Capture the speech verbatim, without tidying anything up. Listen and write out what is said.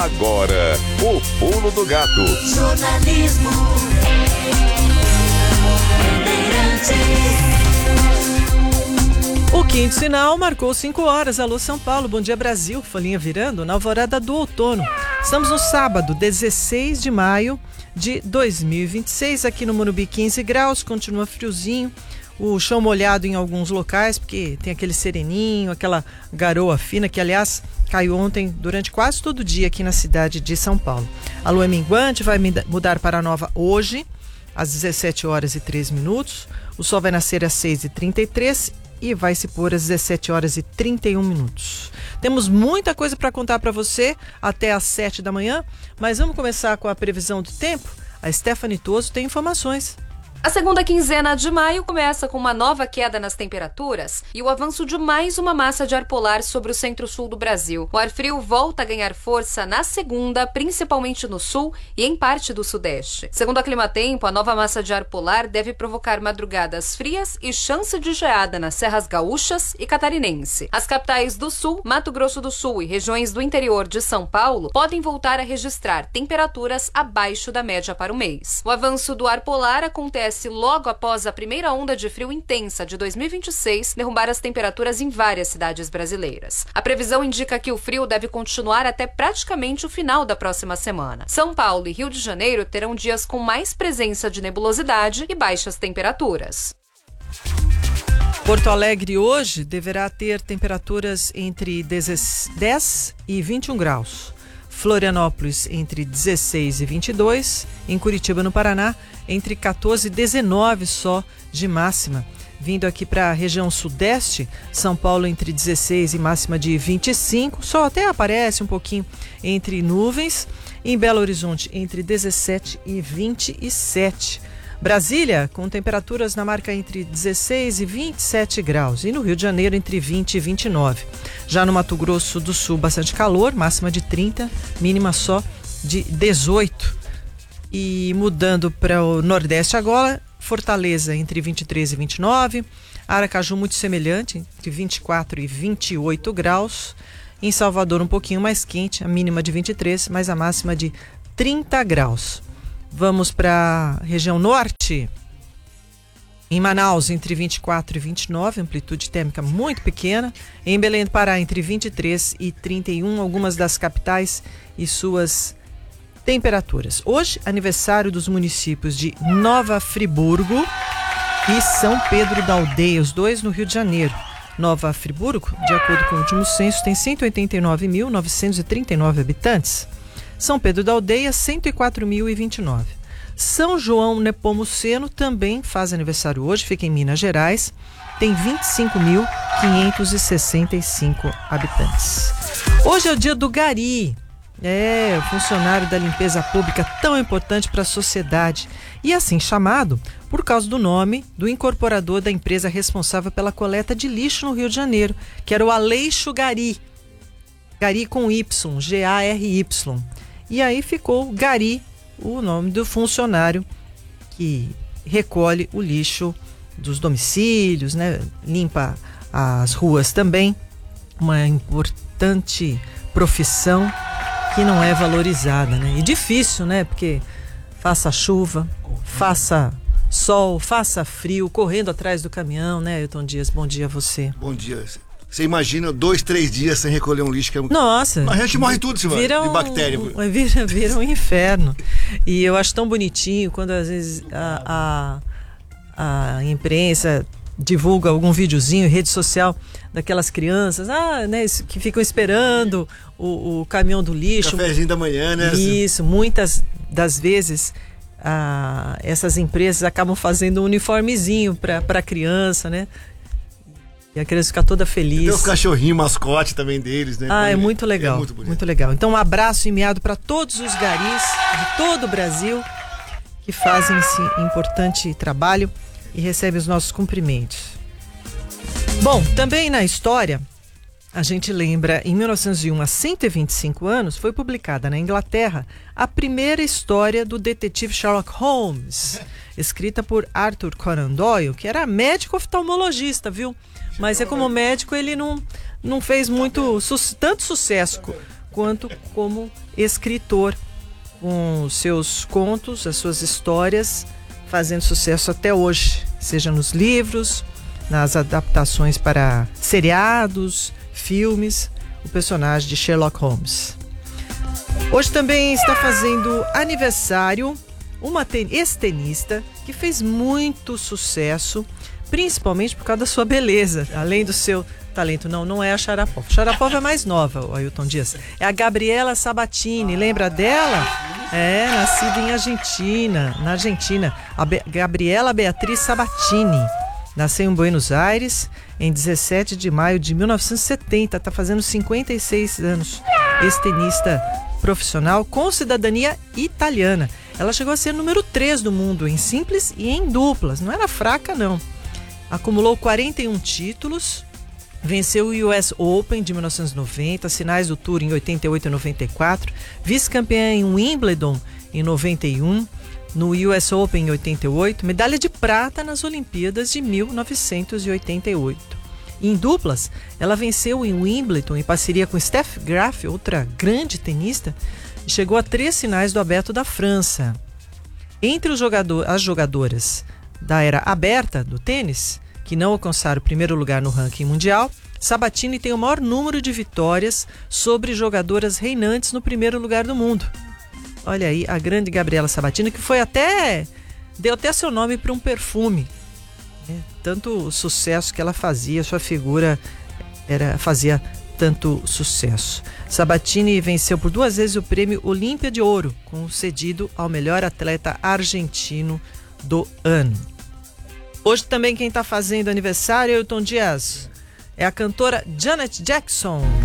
Agora, o Pulo do Gato. Jornalismo. O quinto sinal marcou cinco horas. Alô, São Paulo. Bom dia, Brasil. Folhinha virando na alvorada do outono. Estamos no sábado, dezesseis de maio de dois mil e vinte e seis. Aqui no Morumbi, quinze graus. Continua friozinho. O chão molhado em alguns locais, porque tem aquele sereninho, aquela garoa fina, que aliás caiu ontem durante quase todo o dia aqui na cidade de São Paulo. A lua é minguante, vai mudar para a nova hoje, às dezessete horas e três minutos. O sol vai nascer às seis e trinta e três e vai se pôr às dezessete horas e trinta e um minutos. Temos muita coisa para contar para você até às sete da manhã, mas vamos começar com a previsão do tempo. A Stephanie Toso tem informações. A segunda quinzena de maio começa com uma nova queda nas temperaturas e o avanço de mais uma massa de ar polar sobre o centro-sul do Brasil. O ar frio volta a ganhar força na segunda, principalmente no sul e em parte do sudeste. Segundo a Climatempo, a nova massa de ar polar deve provocar madrugadas frias e chance de geada nas serras gaúchas e catarinense. As capitais do sul, Mato Grosso do Sul e regiões do interior de São Paulo podem voltar a registrar temperaturas abaixo da média para o mês. O avanço do ar polar acontece logo após a primeira onda de frio intensa de dois mil e vinte e seis derrubar as temperaturas em várias cidades brasileiras. A previsão indica que o frio deve continuar até praticamente o final da próxima semana. São Paulo e Rio de Janeiro terão dias com mais presença de nebulosidade e baixas temperaturas. Porto Alegre hoje deverá ter temperaturas entre dez e vinte e um graus. Florianópolis entre dezesseis e vinte e dois, em Curitiba, no Paraná, entre quatorze e dezenove só de máxima. Vindo aqui para a região sudeste, São Paulo entre dezesseis e máxima de vinte e cinco, só até aparece um pouquinho entre nuvens. Em Belo Horizonte entre dezessete e vinte e sete. Brasília com temperaturas na marca entre dezesseis e vinte e sete graus. E no Rio de Janeiro entre vinte e vinte e nove. Já no Mato Grosso do Sul, bastante calor, máxima de trinta, mínima só de dezoito. E mudando para o Nordeste agora, Fortaleza entre vinte e três e vinte e nove. Aracaju muito semelhante, entre vinte e quatro e vinte e oito graus. Em Salvador um pouquinho mais quente, a mínima de vinte e três, mas a máxima de trinta graus. Vamos para a região norte. Em Manaus, entre vinte e quatro e vinte e nove, amplitude térmica muito pequena. Em Belém do Pará, entre vinte e três e trinta e um, algumas das capitais e suas temperaturas. Hoje, aniversário dos municípios de Nova Friburgo e São Pedro da Aldeia, os dois no Rio de Janeiro. Nova Friburgo, de acordo com o último censo, tem cento e oitenta e nove mil novecentos e trinta e nove habitantes. São Pedro da Aldeia, cento e quatro mil e vinte e nove. São João Nepomuceno também faz aniversário hoje, fica em Minas Gerais, tem vinte e cinco mil quinhentos e sessenta e cinco habitantes. Hoje é o dia do gari, é o funcionário da limpeza pública tão importante para a sociedade e assim chamado por causa do nome do incorporador da empresa responsável pela coleta de lixo no Rio de Janeiro, que era o Aleixo Gari, Gari com Y, G A R Y. E aí ficou Gari, o nome do funcionário que recolhe o lixo dos domicílios, né? Limpa as ruas também. Uma importante profissão que não é valorizada, né? E difícil, né? Porque faça chuva, faça sol, faça frio, correndo atrás do caminhão, né, Ailton Dias? Bom dia a você. Bom dia. Você imagina dois, três dias sem recolher um lixo que é... Nossa! A gente morre tudo, Silvana, vira um, de bactéria. Vira, vira um inferno. E eu acho tão bonitinho quando às vezes a, a, a imprensa divulga algum videozinho em rede social daquelas crianças ah, né, que ficam esperando o, o caminhão do lixo. Cafézinho da manhã, né? Isso, muitas das vezes ah, essas empresas acabam fazendo um uniformezinho para a criança, né? E a criança fica toda feliz. Tem os cachorrinhos, mascote também deles, né? Ah, é muito legal. É muito bonito. Muito legal. Então, um abraço enviado para todos os garis de todo o Brasil que fazem esse importante trabalho e recebem os nossos cumprimentos. Bom, também na história, a gente lembra, em mil novecentos e um, há cento e vinte e cinco anos, foi publicada na Inglaterra a primeira história do detetive Sherlock Holmes, escrita por Arthur Conan Doyle, que era médico oftalmologista, viu? Mas é como médico ele não, não fez muito su- tanto sucesso co- quanto como escritor, com seus contos, as suas histórias, fazendo sucesso até hoje, seja nos livros, nas adaptações para seriados, filmes, o personagem de Sherlock Holmes. Hoje também está fazendo aniversário uma ten- ex-tenista que fez muito sucesso, principalmente por causa da sua beleza, além do seu talento. Não, não é a Sharapova. Sharapova é mais nova, o Ailton Dias. É a Gabriela Sabatini, lembra dela? É, nascida em Argentina, na Argentina. A Be- Gabriela Beatriz Sabatini. Nasceu em Buenos Aires em dezessete de maio de mil novecentos e setenta, está fazendo cinquenta e seis anos. Ex-tenista profissional com cidadania italiana. Ela chegou a ser número três do mundo em simples e em duplas, não era fraca não. Acumulou quarenta e um títulos, venceu o U S Open de mil novecentos e noventa, finais do Tour em oitenta e oito e noventa e quatro, vice-campeã em Wimbledon em noventa e um, no U S Open em oitenta e oito, medalha de prata nas Olimpíadas de mil novecentos e oitenta e oito. Em duplas, ela venceu em Wimbledon em parceria com Steffi Graf, outra grande tenista, e chegou a três finais do Aberto da França. Entre os jogador, as jogadoras da era aberta do tênis, que não alcançaram o primeiro lugar no ranking mundial, Sabatini tem o maior número de vitórias sobre jogadoras reinantes no primeiro lugar do mundo. Olha aí, a grande Gabriela Sabatini, que foi até deu até seu nome para um perfume. É, tanto sucesso que ela fazia, sua figura era, fazia tanto sucesso. Sabatini venceu por duas vezes o prêmio Olímpia de Ouro, concedido ao melhor atleta argentino do ano. Hoje também quem está fazendo aniversário é Ailton Dias, é a cantora Janet Jackson.